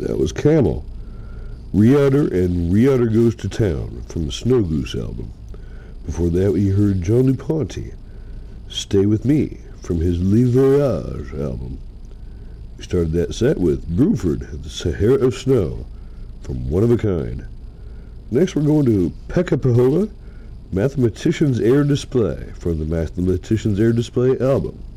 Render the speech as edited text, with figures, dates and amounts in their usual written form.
That was Camel, Reouter and Reouter Goes to Town from the Snow Goose album. Before that we heard Johnny Ponte, Stay With Me from his Le Voyage album. We started that set with Bruford, The Sahara of Snow from One of a Kind. Next we're going to Pekka Pohjola, Mathematician's Air Display from the Mathematician's Air Display album.